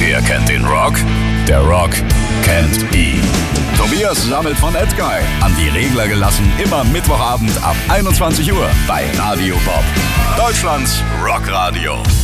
Wer kennt den Rock? Der Rock kennt ihn. Tobias sammelt von Edguy. An die Regler gelassen, immer Mittwochabend ab 21 Uhr bei Radio Bob. Deutschlands Rockradio.